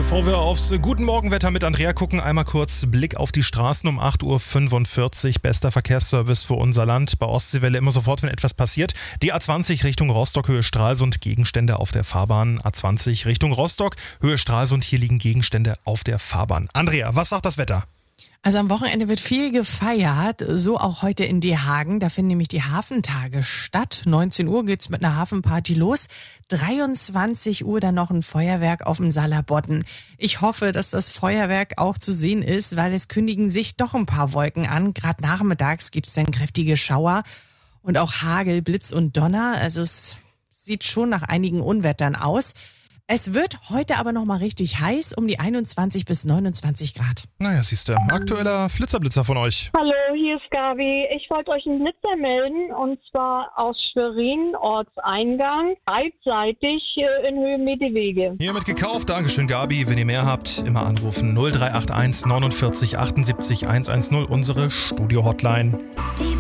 Bevor wir aufs Guten Morgenwetter mit Andrea gucken, einmal kurz Blick auf die Straßen um 8.45 Uhr. Bester Verkehrsservice für unser Land. Bei Ostseewelle immer sofort, wenn etwas passiert. Die A20 Richtung Rostock, Höhe Stralsund, Gegenstände auf der Fahrbahn. A20 Richtung Rostock, Höhe Stralsund, hier liegen Gegenstände auf der Fahrbahn. Andrea, was sagt das Wetter? Also am Wochenende wird viel gefeiert, so auch heute in Dehagen. Da finden nämlich die Hafentage statt. 19 Uhr geht's mit einer Hafenparty los. 23 Uhr dann noch ein Feuerwerk auf dem Salabodden. Ich hoffe, dass das Feuerwerk auch zu sehen ist, weil es kündigen sich doch ein paar Wolken an. Gerade nachmittags gibt's dann kräftige Schauer und auch Hagel, Blitz und Donner. Also es sieht schon nach einigen Unwettern aus. Es wird heute aber noch mal richtig heiß, um die 21 bis 29 Grad. Naja, siehst du, aktueller Blitzerblitzer von euch. Hallo, hier ist Gabi. Ich wollte euch einen Blitzer melden, und zwar aus Schwerin, Ortseingang, beidseitig in Höhe Medewege. Hiermit gekauft, Dankeschön Gabi. Wenn ihr mehr habt, immer anrufen 0381 49 78 110, unsere Studio-Hotline.